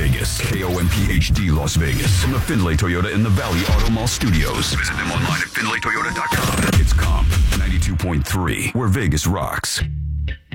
Vegas. KOMPHD Las Vegas. From the Findlay Toyota in the Valley Auto Mall Studios. Visit them online at findlaytoyota.com. It's Comp 92.3, where Vegas rocks.